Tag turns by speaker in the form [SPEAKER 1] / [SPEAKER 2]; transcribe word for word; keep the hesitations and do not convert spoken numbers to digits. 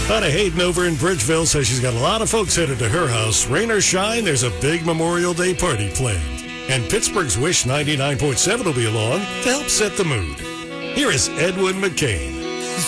[SPEAKER 1] Donna Hayden over in Bridgeville says she's got a lot of folks headed to her house. Rain or shine, there's a big Memorial Day party planned. And Pittsburgh's Wish ninety-nine point seven will be along to help set the mood. Here is Edwin McCain.